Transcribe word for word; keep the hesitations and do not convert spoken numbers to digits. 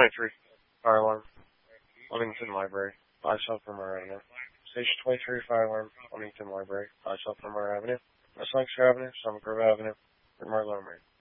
twenty-three, fire alarm, Leamington Library, five South Primera Avenue. Station twenty-three, fire alarm, Leamington Library, five South Primera Avenue. West Lancaster Avenue, Summit Grove Avenue, Whitmore Lower Main.